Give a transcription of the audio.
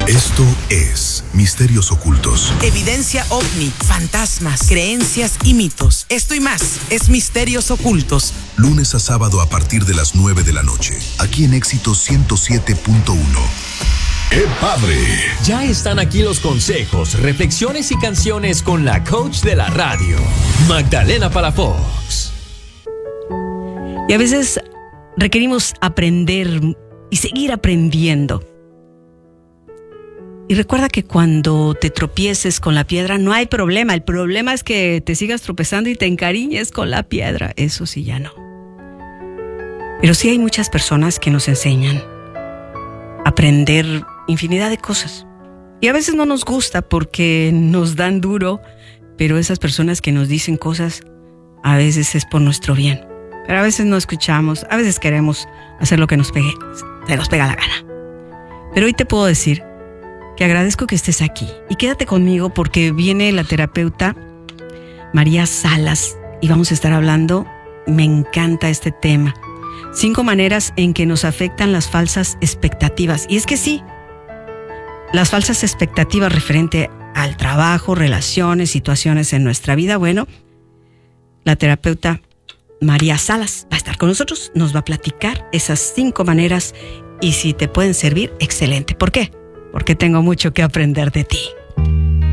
Esto es Misterios Ocultos. Evidencia ovni, fantasmas, creencias y mitos. Esto y más es Misterios Ocultos. Lunes a sábado a partir de las 9 de la noche. Aquí en Éxito 107.1. ¡Qué padre! Ya están aquí los consejos, reflexiones y canciones con la coach de la radio, Magdalena Palafox. Y a veces requerimos aprender y seguir aprendiendo. Y recuerda que cuando te tropieces con la piedra no hay problema. El problema es que te sigas tropezando y te encariñes con la piedra. Eso sí ya no. Pero sí hay muchas personas que nos enseñan a aprender infinidad de cosas. Y a veces no nos gusta porque nos dan duro, pero esas personas que nos dicen cosas a veces es por nuestro bien. Pero a veces no escuchamos, a veces queremos hacer lo que nos pega la gana. Pero hoy te puedo decir que agradezco que estés aquí. Y quédate conmigo porque viene la terapeuta María Salas y vamos a estar hablando, me encanta este tema, 5 maneras en que nos afectan las falsas expectativas. Y es que sí, las falsas expectativas referente al trabajo, relaciones, situaciones en nuestra vida. Bueno, la terapeuta María Salas va a estar con nosotros, nos va a platicar esas 5 maneras y si te pueden servir, excelente. ¿Por qué? Porque tengo mucho que aprender de ti.